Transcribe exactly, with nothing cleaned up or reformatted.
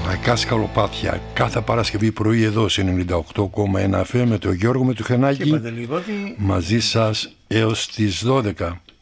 Λαϊκά Σκαλοπάτια κάθε Παρασκευή πρωί εδώ σε ενενήντα οκτώ κόμμα ένα εφ εμ με τον Γιώργο Μετουχενάκη μαζί σας έως τις δώδεκα.